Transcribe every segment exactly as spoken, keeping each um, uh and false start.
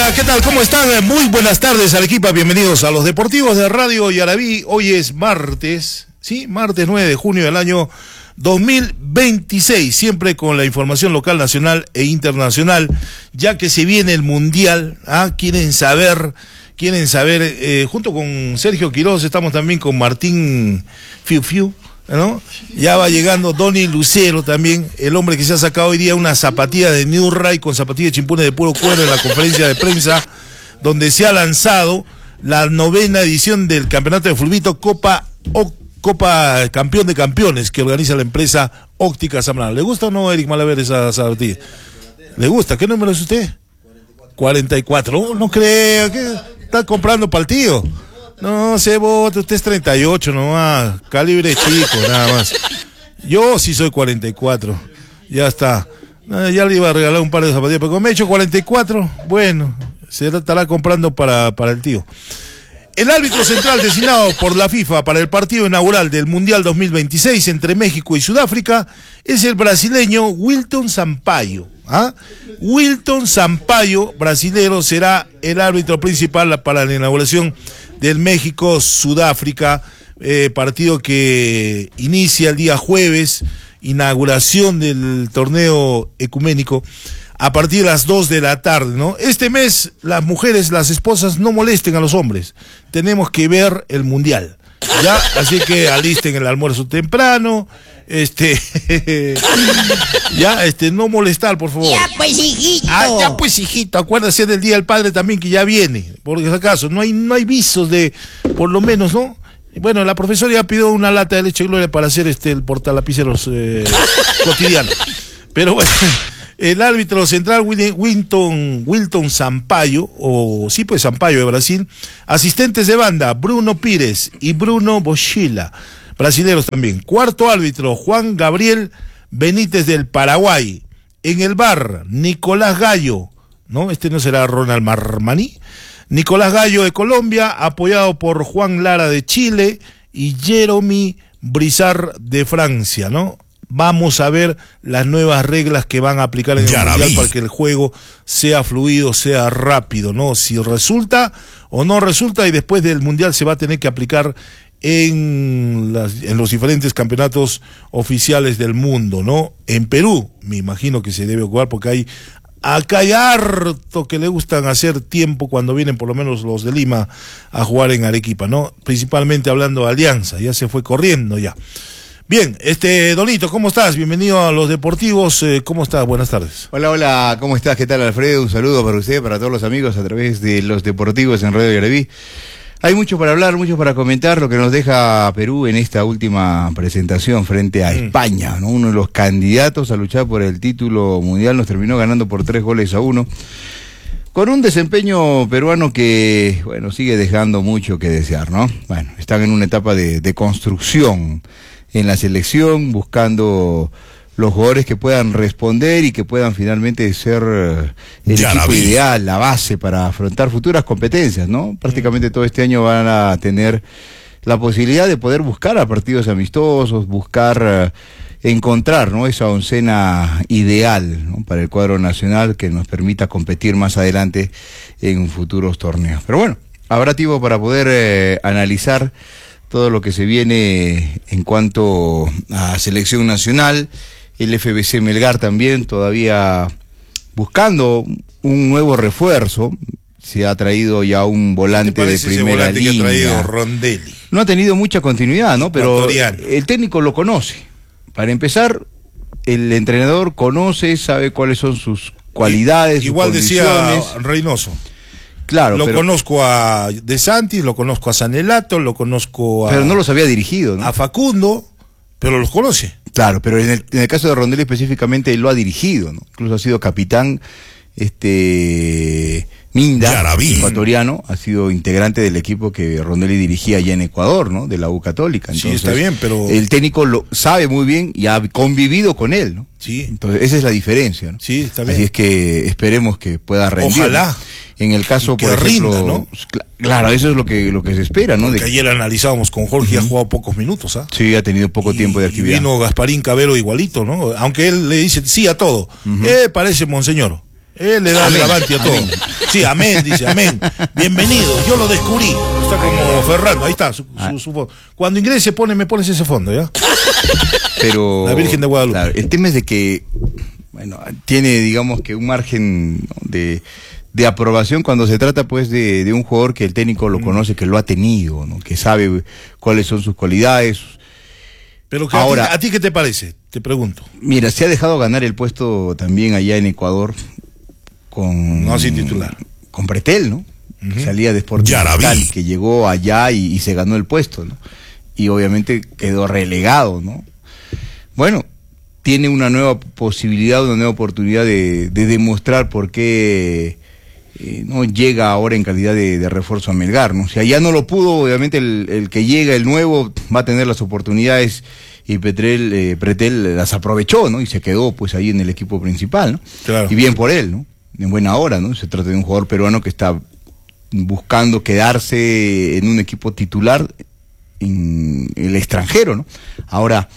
Hola, ¿qué tal? ¿Cómo están? Muy buenas tardes, Arequipa. Bienvenidos a los Deportivos de Radio Yaraví. Hoy es martes, ¿sí? Martes nueve de junio del año dos mil veintiséis. Siempre con la información local, nacional e internacional, ya que se viene el Mundial. ¿Ah? Quieren saber, quieren saber, eh, junto con Sergio Quiroz, estamos también con Martín Fiu Fiu, ¿no? Ya va llegando Donny Lucero también, el hombre que se ha sacado hoy día una zapatilla de New Ray con zapatilla de chimpunes de puro cuero en la conferencia de prensa, donde se ha lanzado la novena edición del campeonato de fulbito Copa o, Copa Campeón de Campeones que organiza la empresa Óptica Zambrano. ¿Le gusta o no, Eric Malaver, esa zapatilla? ¿Le gusta? ¿Qué número es usted? cuarenta y cuatro. Oh, no crea, que está comprando para el tío. No se vote, usted es treinta y ocho nomás, calibre chico, nada más. Yo sí soy cuarenta y cuatro, ya está. Ya le iba a regalar un par de zapatillas, pero como me he hecho cuarenta y cuatro, bueno, se estará comprando para, para el tío. El árbitro central designado por la FIFA para el partido inaugural del Mundial dos mil veintiséis entre México y Sudáfrica es el brasileño Wilton Sampaio. ¿Ah? Wilton Sampaio, brasilero, será el árbitro principal para la inauguración del México-Sudáfrica, eh, partido que inicia el día jueves, inauguración del torneo ecuménico, a partir de las dos de la tarde, ¿no? Este mes, las mujeres, las esposas, no molesten a los hombres, tenemos que ver el Mundial, ¿ya? Así que alisten el almuerzo temprano, este, ya, este, no molestar, por favor. Ya pues, hijito. Ah, ya pues, hijito, acuérdate del Día del Padre también, que ya viene, porque si acaso, no hay, no hay visos de, por lo menos, ¿no? Bueno, la profesora ya pidió una lata de leche Gloria para hacer este, el portalapiceros eh, cotidiano, pero bueno. El árbitro central Wilton, Wilton Sampaio, o sí pues Sampaio de Brasil, asistentes de banda Bruno Pires y Bruno Boschila, brasileros también. Cuarto árbitro Juan Gabriel Benítez del Paraguay. En el V A R, Nicolás Gallo, ¿no? Este no será Ronald Marmaní. Nicolás Gallo de Colombia, apoyado por Juan Lara de Chile y Jeremy Brizard de Francia, ¿no? Vamos a ver las nuevas reglas que van a aplicar en el Mundial para que el juego sea fluido, sea rápido, ¿no? Si resulta o no resulta, y después del Mundial se va a tener que aplicar en, las, en los diferentes campeonatos oficiales del mundo, ¿no? En Perú, me imagino que se debe ocupar porque hay, acá hay harto que le gustan hacer tiempo cuando vienen por lo menos los de Lima a jugar en Arequipa, ¿no? Principalmente hablando de Alianza, ya se fue corriendo ya. Bien, este, Donito, ¿cómo estás? Bienvenido a los Deportivos, eh, ¿cómo estás? Buenas tardes. Hola, hola, ¿cómo estás? ¿Qué tal, Alfredo? Un saludo para usted, para todos los amigos a través de los Deportivos en Radio Yaraví. Hay mucho para hablar, mucho para comentar, lo que nos deja Perú en esta última presentación frente a mm. España, ¿no? Uno de los candidatos a luchar por el título mundial nos terminó ganando por tres goles a uno. Con un desempeño peruano que, bueno, sigue dejando mucho que desear, ¿no? Bueno, están en una etapa de, de construcción en la selección, buscando los jugadores que puedan responder y que puedan finalmente ser el ya equipo ideal, la base para afrontar futuras competencias, ¿no? Prácticamente todo este año van a tener la posibilidad de poder buscar a partidos amistosos, buscar, encontrar, ¿no? Esa oncena ideal, ¿no? Para el cuadro nacional que nos permita competir más adelante en futuros torneos. Pero bueno, habrá tiempo para poder eh, analizar todo lo que se viene en cuanto a selección nacional, el F B C Melgar también todavía buscando un nuevo refuerzo, se ha traído ya un volante de primera línea. Que ha traído Rondelli? No ha tenido mucha continuidad, ¿no? Pero el técnico lo conoce. Para empezar, el entrenador conoce, sabe cuáles son sus cualidades, igual sus decía Reynoso. Claro, lo pero, conozco a De Santis, lo conozco a Sanelato, lo conozco a... Pero no los había dirigido, ¿no? A Facundo, pero los conoce. Claro, pero en el, en el caso de Rondelli específicamente él lo ha dirigido, ¿no? Incluso ha sido capitán, este... Minda, Yaraví, ecuatoriano, ha sido integrante del equipo que Rondelli dirigía allá en Ecuador, ¿no? De la U Católica. Entonces, sí, está bien, pero... el técnico lo sabe muy bien y ha convivido con él, ¿no? Sí. Entonces, esa es la diferencia, ¿no? Sí, está bien. Así es que esperemos que pueda rendir. Ojalá. En el caso, que por ejemplo, rinda, ¿no? Claro, eso es lo que lo que se espera, ¿no? Porque de... ayer analizábamos con Jorge, uh-huh. ha jugado pocos minutos, ¿ah? Sí, ha tenido poco y, tiempo de actividad. Y vino Gasparín Cabero igualito, ¿no? Aunque él le dice sí a todo. Uh-huh. Eh, parece Monseñor. Él le da el avante a todo. Amén. Sí, amén, dice, amén. Bienvenido, yo lo descubrí. Está como Ferrando, ahí está su, su, su fondo. Cuando ingrese, pone, me pones ese fondo, ¿ya? Pero la Virgen de Guadalupe. Claro, el tema es de que, bueno, tiene, digamos que un margen de, de aprobación cuando se trata, pues, de, de un jugador que el técnico lo conoce, que lo ha tenido, ¿no? Que sabe cuáles son sus cualidades. Pero que ahora, a ti, ¿a ti qué te parece? Te pregunto. Mira, se ha dejado ganar el puesto también allá en Ecuador con... No así titular. Con Pretel, ¿no? Uh-huh. Que salía de Sporting Cristal, que llegó allá y, y se ganó el puesto, ¿no? Y obviamente quedó relegado, ¿no? Bueno, tiene una nueva posibilidad, una nueva oportunidad de, de demostrar por qué eh, no llega ahora en calidad de, de refuerzo a Melgar, ¿no? Si allá no lo pudo, obviamente el, el que llega, el nuevo, va a tener las oportunidades y Pretel, eh, Pretel las aprovechó, ¿no? Y se quedó pues ahí en el equipo principal, ¿no? Claro. Y bien por él, ¿no? En buena hora, ¿no? Se trata de un jugador peruano que está buscando quedarse en un equipo titular en el extranjero, ¿no? Ahora,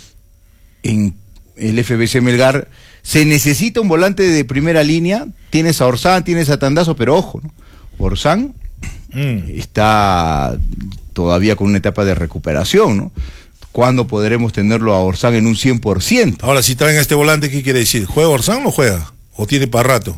en el F B C Melgar se necesita un volante de primera línea. Tienes a Orsán, tienes a Tandazo, pero ojo, ¿no? Orsán mm. está todavía con una etapa de recuperación, ¿no? ¿Cuándo podremos tenerlo a Orsán en un cien por ciento? Ahora, si traen a este volante, ¿qué quiere decir? ¿Juega Orsán o no juega? ¿O tiene para rato?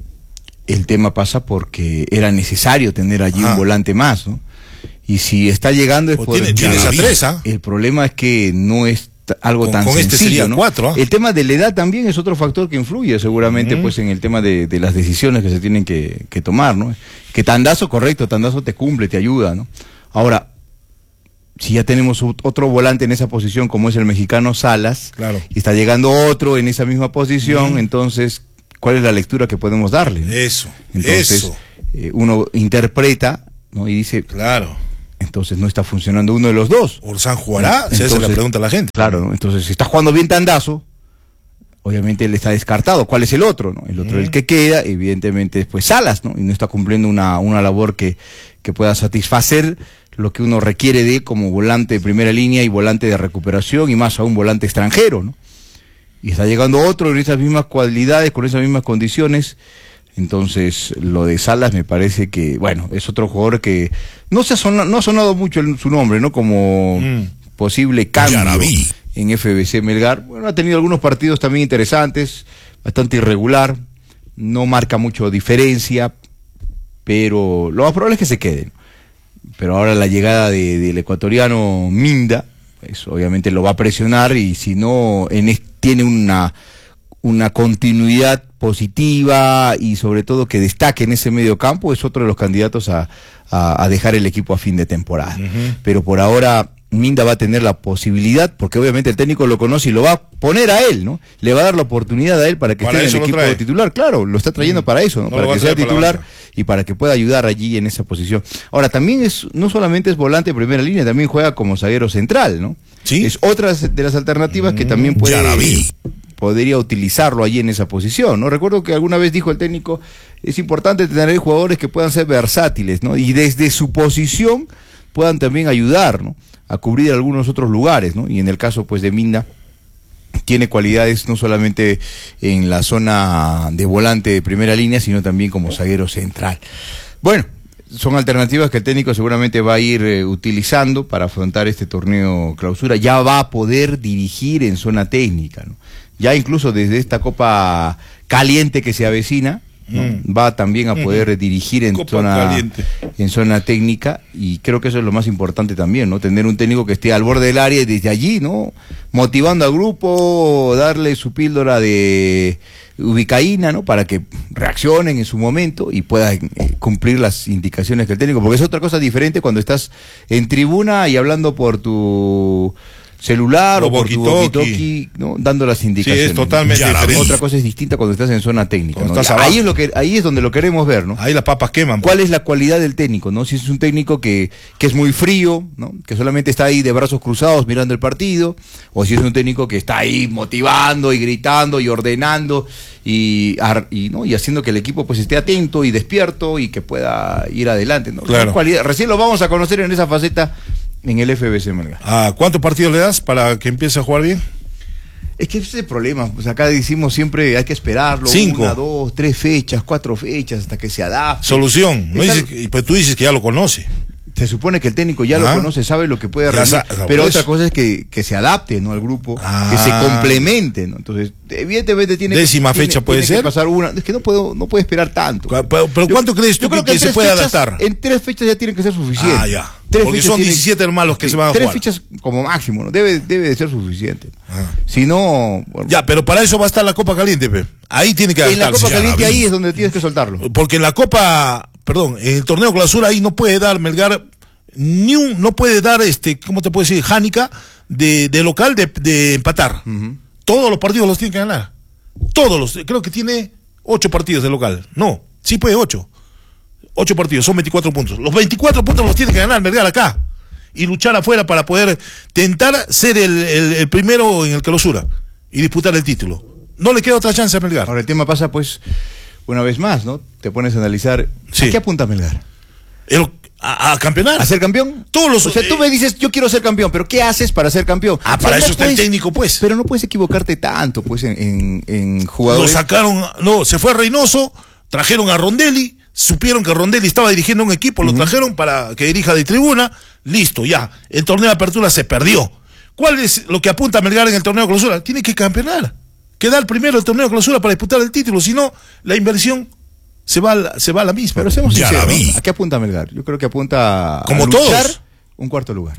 El tema pasa porque era necesario tener allí ah. un volante más, ¿no? Y si está llegando es por... Tiene, tienes a tres, ¿ah? El problema es que no es algo con, tan con sencillo, este sería ¿no? cuatro, ¿eh? El tema de la edad también es otro factor que influye seguramente mm. pues en el tema de, de las decisiones que se tienen que, que tomar, ¿no? Que Tandazo, correcto, Tandazo te cumple, te ayuda, ¿no? Ahora, si ya tenemos otro volante en esa posición como es el mexicano Salas, claro. y está llegando otro en esa misma posición, mm. entonces, ¿cuál es la lectura que podemos darle, ¿no? Eso, entonces, eso. Eh, uno interpreta, ¿no? Y dice, claro. Entonces no está funcionando uno de los dos. ¿Orsán jugará? Entonces, esa es la pregunta a la gente. Claro, ¿no? Entonces si está jugando bien Tandazo, obviamente él está descartado. ¿Cuál es el otro, no? El otro, mm. el que queda, evidentemente, es pues Salas, ¿no? Y no está cumpliendo una, una labor que, que pueda satisfacer lo que uno requiere de como volante de primera línea y volante de recuperación y más aún volante extranjero, ¿no? Y está llegando otro con esas mismas cualidades, con esas mismas condiciones. Entonces, lo de Salas me parece que, bueno, es otro jugador que no se ha sonado, no ha sonado mucho el, su nombre, ¿no? Como mm. posible cambio en F B C Melgar. Bueno, ha tenido algunos partidos también interesantes, bastante irregular, no marca mucho diferencia, pero lo más probable es que se quede. Pero ahora la llegada de, del ecuatoriano Minda, pues obviamente lo va a presionar y si no, en es, tiene una... una continuidad positiva y sobre todo que destaque en ese medio campo, es otro de los candidatos a, a, a dejar el equipo a fin de temporada. Uh-huh. Pero por ahora Minda va a tener la posibilidad, porque obviamente el técnico lo conoce y lo va a poner a él, ¿no? Le va a dar la oportunidad a él para que para esté en el equipo de titular. Claro, lo está trayendo uh-huh. para eso, ¿no? no para que sea titular y para que pueda ayudar allí en esa posición. Ahora, también es, no solamente es volante de primera línea, también juega como zaguero central, ¿no? ¿Sí? Es otra de las alternativas uh-huh. que también puede... Ya la vi. podría utilizarlo allí en esa posición, ¿no? Recuerdo que alguna vez dijo el técnico, es importante tener jugadores que puedan ser versátiles, ¿no? Y desde su posición puedan también ayudar, ¿no? A cubrir algunos otros lugares, ¿no? Y en el caso, pues, de Minda, tiene cualidades no solamente en la zona de volante de primera línea, sino también como zaguero central. Bueno, son alternativas que el técnico seguramente va a ir eh, utilizando para afrontar este torneo clausura. Ya va a poder dirigir en zona técnica, ¿no? Ya incluso desde esta Copa Caliente que se avecina, ¿no? mm. va también a poder mm. dirigir en zona, en zona técnica, y creo que eso es lo más importante también, ¿no? Tener un técnico que esté al borde del área y desde allí, ¿no? Motivando al grupo, darle su píldora de ubicaína, ¿no? Para que reaccionen en su momento y puedan eh, cumplir las indicaciones que el técnico, porque es otra cosa diferente cuando estás en tribuna y hablando por tu celular o, o por tu walkie-talkie, ¿no? Dando las indicaciones. Sí, es totalmente diferente. Otra cosa es distinta cuando estás en zona técnica, ¿no? Estás ahí es lo que ahí es donde lo queremos ver, ¿no? Ahí las papas queman. ¿Cuál es la cualidad del técnico, no? Si es un técnico que, que es muy frío, ¿no? Que solamente está ahí de brazos cruzados mirando el partido, o si es un técnico que está ahí motivando y gritando y ordenando y, y no y haciendo que el equipo pues esté atento y despierto y que pueda ir adelante, ¿no? Claro. Recién lo vamos a conocer en esa faceta en el F B C Melgar. Ah, ¿cuántos partidos le das para que empiece a jugar bien? Es que ese es el problema, pues acá decimos siempre hay que esperarlo, Cinco. una, dos, tres fechas, cuatro fechas hasta que se adapte. Solución, no Está- dice que- pues tú dices que ya lo conoce. Se supone que el técnico ya Ah. lo conoce, sabe lo que puede Ya rendir, sa- pero pues. otra cosa es que, que se adapte, ¿no? Al grupo, Ah. que se complemente, ¿no? Entonces, evidentemente tiene Décima que, fecha tiene- puede tiene que ser. pasar una, es que no puedo, no puede esperar tanto. Pero, pero ¿cuánto crees tú Yo creo que, que en se tres puede fechas- adaptar? En tres fechas ya tienen que ser suficiente. Ah, ya. Tres Porque fechas son tienen- diecisiete hermanos los que sí, se van a tres jugar. fechas como máximo, ¿no? Debe, debe de ser suficiente. Ah. Si no, bueno, Ya, pero para eso va a estar la Copa Caliente, pe. Ahí tiene que en la adaptarse. Copa ya, Caliente la vi. ahí es donde tienes que soltarlo. Porque en la Copa, perdón, en el torneo clausura ahí no puede dar Melgar ni un, no puede dar este, ¿cómo te puedo decir? Jánica de, de local de, de empatar. Ujú. Todos los partidos los tiene que ganar. Todos los, creo que tiene ocho partidos de local. No, sí puede ocho. Ocho partidos, son veinticuatro puntos. Los veinticuatro puntos los tiene que ganar Melgar acá. Y luchar afuera para poder tentar ser el, el, el primero en el clausura y disputar el título. No le queda otra chance a Melgar. Ahora el tema pasa pues una vez más, ¿no? Te pones a analizar, Sí. ¿a qué apunta Melgar? El- a, a campeonar. ¿A ser campeón? Todos los- O sea, tú me dices, yo quiero ser campeón, pero ¿qué haces para ser campeón? Ah, O sea, para no eso está el puedes- técnico, pues. Pero no puedes equivocarte tanto, pues, en, en, en Lo jugadores. sacaron, no, se fue a Reynoso, trajeron a Rondelli, supieron que Rondelli estaba dirigiendo un equipo, lo trajeron para que dirija de tribuna, listo, ya. El torneo de apertura se perdió. ¿Cuál es lo que apunta a Melgar en el torneo de clausura? Tiene que campeonar. Quedar primero el torneo de clausura para disputar el título, si no, la inversión se va a la, se va a la misma. Pero seamos Ya sinceros, la vi. ¿no? ¿A qué apunta Melgar? Yo creo que apunta a Como luchar todos. un cuarto lugar.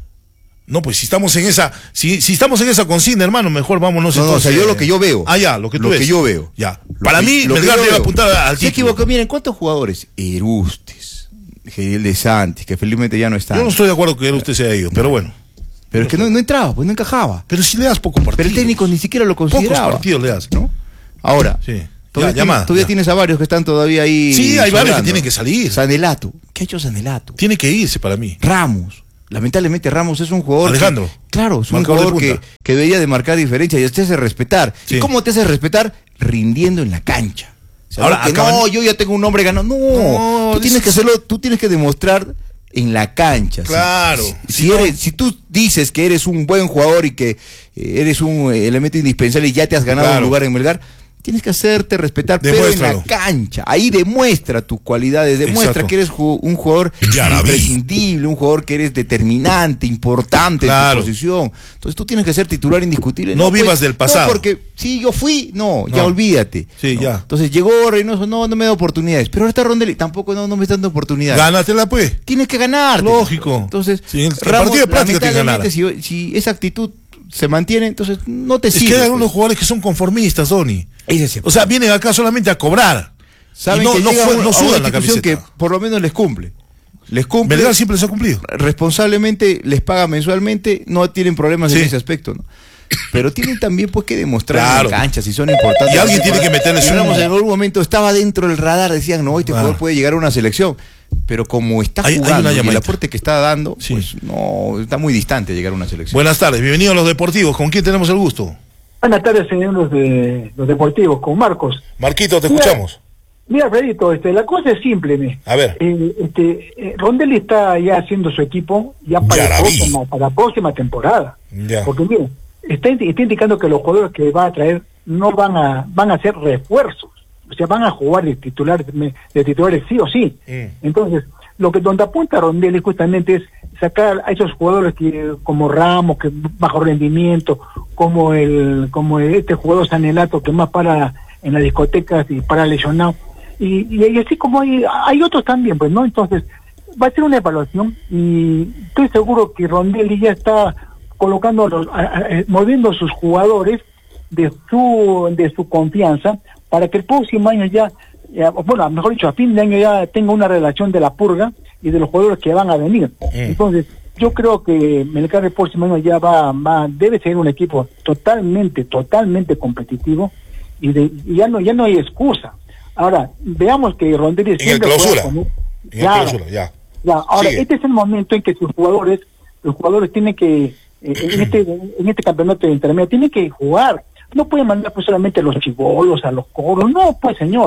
No, pues si estamos en esa, si, si estamos en esa consigna, hermano, mejor vámonos No, no, o sea, entonces. yo lo que yo veo. Ah, ya, lo que tú Lo ves. que yo veo. Ya. Lo Para que- mí, lo que Melgar yo debe veo. apuntar al Se título. equivocó, miren, ¿cuántos jugadores? Erustes, Geriel de Santis, que felizmente ya no está. Yo no estoy de acuerdo que usted se haya ido, pero bueno. Pero es que no, no entraba, pues no encajaba. Pero si le das poco partido. Pero el técnico ni siquiera lo Pocos consideraba. partidos le das. ¿No? Ahora, Sí. todavía, Ya, tienes, llamada, todavía ya. tienes a varios que están todavía ahí. Sí, hay varios que sobrando. tienen que salir. Sanelato. ¿Qué ha hecho Sanelato? Tiene que irse para mí. Ramos. Lamentablemente Ramos es un jugador. Alejandro. que- claro, es un Marcador de jugador que, punta. que debería de marcar diferencia y te hace respetar. Sí. ¿Y cómo te hace respetar? Rindiendo en la cancha. O sea, Ahora, no, que acaban- no, yo ya tengo un nombre ganado. No, No, tú tienes es- que hacerlo, tú tienes que demostrar en la cancha. Si- Claro. Si, Si si no- eres, si tú dices que eres un buen jugador y que eh, eres un eh, elemento indispensable y ya te has ganado Claro. un lugar en Melgar, tienes que hacerte respetar, pero en Demuéstralo. la cancha. Ahí demuestra tus cualidades, demuestra Exacto. que eres ju- un jugador Ya la vi. imprescindible, un jugador que eres determinante, importante Claro. en tu posición. Entonces tú tienes que ser titular indiscutible. No vivas puedes- del pasado. No, porque sí, yo fui, no, ya No. olvídate. Sí, ¿no? ya. Entonces llegó Reynoso, no, no me da oportunidades. Pero ahora está Rondelli, tampoco no, no me está dando oportunidades. Gánatela, pues. Tienes que ganar. Lógico. Entonces, Sí, el- el partido de práctica tiene que lamentablemente, si, si esa actitud se mantiene, entonces no te Es sirve. que hay pues. algunos jugadores que son conformistas, Doni. Ese es el O sea, vienen acá solamente a cobrar. Saben Y no, que no, llegan fue- a una- no a una sudan la institución camiseta. que por lo menos les cumple. Les cumple. Melgar siempre se ha cumplido. Responsablemente les paga mensualmente, no tienen problemas Sí. en ese aspecto, ¿no? Pero tienen también pues que demostrar Claro. en la cancha si son importantes. Y alguien tiene que meterles Y un- Ramos en algún momento estaba dentro del radar, decían, no, este Ah. jugador puede llegar a una selección. Pero como está Hay- hay jugando una y el llamadita. aporte que está dando, Sí. pues no, está muy distante llegar a una selección. Buenas tardes, bienvenidos a los deportivos. ¿Con quién tenemos el gusto? Buenas tardes, señores de los deportivos, con Marcos. Marquito, te Mira, escuchamos. Mira, Fredito, este, la cosa es simple. ¿me? A ver. Eh, este, eh, Rondelli está ya haciendo su equipo ya para, Ya la la vi. próxima, para la próxima temporada. Ya. Porque mire, está, indi- está indicando que los jugadores que va a traer no van a van a ser refuerzos. O sea, van a jugar de titulares, de titulares sí o sí. Mm. Entonces, lo que donde apunta Rondelli justamente es sacar a esos jugadores que como Ramos, que bajo rendimiento, como el como este jugador Sanelato que más para en las discotecas y para lesionado. Y, y, y así como hay, hay otros también, pues, ¿no? Entonces, va a ser una evaluación y estoy seguro que Rondelli ya está colocando, los, a, a, moviendo sus jugadores de su de su confianza para que el próximo año ya, ya, bueno, mejor dicho, a fin de año ya tenga una relación de la purga y de los jugadores que van a venir. Mm. Entonces, yo creo que Melgar el próximo año ya va, va debe ser un equipo totalmente, totalmente competitivo y, de, y ya no ya no hay excusa. Ahora, veamos que Rondelli En el siempre clausura. juega con- En el Claro. clausura, ya. Ya, ahora, Sigue. este es el momento en que sus jugadores, los jugadores tienen que, eh, en este en este campeonato de intermedio, tienen que jugar. No pueden mandar pues solamente a los chibolos, a los coros, no, pues señor.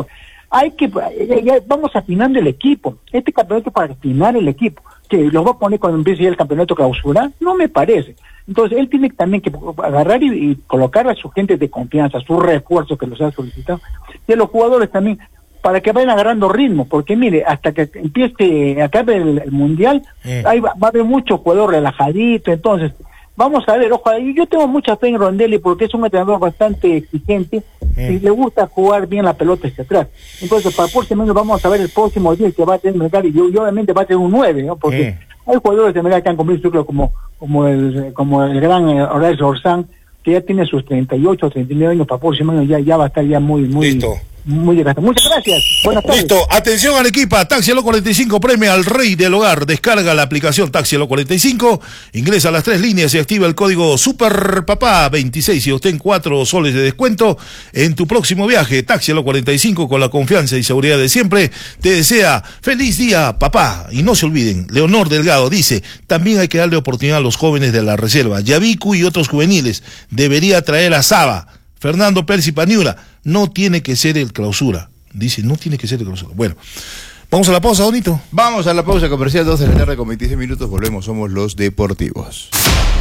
hay que, ya, ya vamos afinando el equipo. Este campeonato es para afinar el equipo. Que lo va a poner cuando empiece ya el campeonato clausura, no me parece. Entonces él tiene también que agarrar y, y colocar a su gente de confianza, sus refuerzos que los ha solicitado, y a los jugadores también, para que vayan agarrando ritmo, porque mire, hasta que empiece, acabe el, el mundial, eh. ahí va, va a haber muchos jugadores relajaditos. Entonces vamos a ver, ojalá, yo tengo mucha fe en Rondelli porque es un entrenador bastante exigente eh. y le gusta jugar bien la pelota hacia atrás. Entonces para el próximo año vamos a ver el próximo día que va a tener Melgar, y, y obviamente va a tener un nueve, ¿no? Porque eh. hay jugadores de Melgar que han cumplido su ciclo como, como el como el gran Horacio Orsán, que ya tiene sus treinta y ocho, treinta y nueve años, para el próximo año ya, ya va a estar ya muy, muy... Listo. Muy desgastado. Muchas gracias. Buenas tardes. Listo. Atención al equipo. Taxi Alo cuarenta y cinco premia al rey del hogar. Descarga la aplicación Taxi Alo cuarenta y cinco, ingresa a las tres líneas y activa el código SUPERPAPA veintiséis y obtén cuatro soles de descuento en tu próximo viaje. Taxi Alo cuarenta y cinco, con la confianza y seguridad de siempre, te desea feliz día, papá. Y no se olviden, Leonor Delgado dice, también hay que darle oportunidad a los jóvenes de la reserva. Yavicu y otros juveniles. Debería traer a Saba. Fernando Percy Paniura, no tiene que ser el clausura. Dice, no tiene que ser el clausura. Bueno, vamos a la pausa, Donito. Vamos a la pausa comercial, dos de la tarde con veintiséis minutos. Volvemos, somos los deportivos.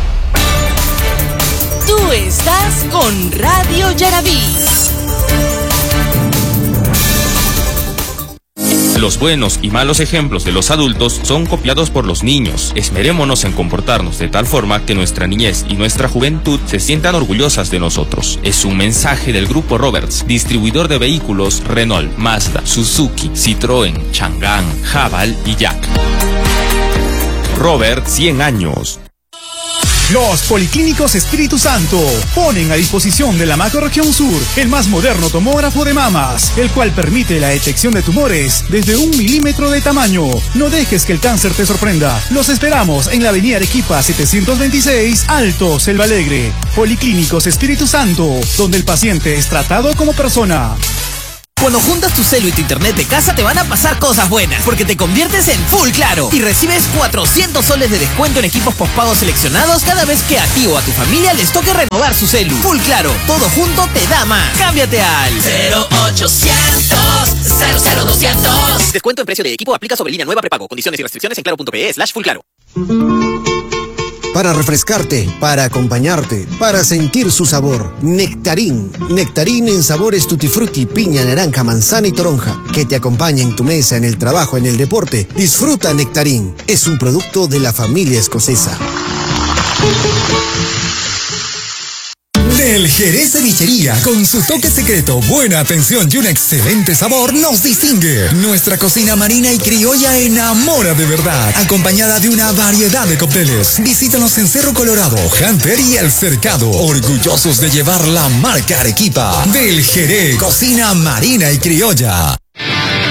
Tú estás con Radio Yarabí. Los buenos y malos ejemplos de los adultos son copiados por los niños. Esmerémonos en comportarnos de tal forma que nuestra niñez y nuestra juventud se sientan orgullosas de nosotros. Es un mensaje del Grupo Roberts, distribuidor de vehículos Renault, Mazda, Suzuki, Citroën, Chang'an, Haval y Jack. Robert, cien años. Los Policlínicos Espíritu Santo ponen a disposición de la Macrorregión Sur el más moderno tomógrafo de mamas, el cual permite la detección de tumores desde un milímetro de tamaño. No dejes que el cáncer te sorprenda. Los esperamos en la avenida Arequipa setecientos veintiséis, Alto, Selva Alegre. Policlínicos Espíritu Santo, donde el paciente es tratado como persona. Cuando juntas tu celu y tu internet de casa te van a pasar cosas buenas, porque te conviertes en Full Claro y recibes cuatrocientos soles de descuento en equipos postpagos seleccionados cada vez que a ti o a tu familia les toque renovar su celu. Full Claro, todo junto te da más. Cámbiate al cero ochocientos cero cero doscientos. Descuento en precio de equipo aplica sobre línea nueva prepago. Condiciones y restricciones en claro.pe slash full claro. Para refrescarte, para acompañarte, para sentir su sabor. Nectarín. Nectarín en sabores tutti frutti, piña, naranja, manzana y toronja. Que te acompaña en tu mesa, en el trabajo, en el deporte. Disfruta Nectarín. Es un producto de la familia escocesa. Del Jerez Cevichería, con su toque secreto, buena atención y un excelente sabor, nos distingue. Nuestra cocina marina y criolla enamora de verdad, acompañada de una variedad de cócteles. Visítanos en Cerro Colorado, Hunter y El Cercado, orgullosos de llevar la marca Arequipa. Del Jerez, cocina marina y criolla.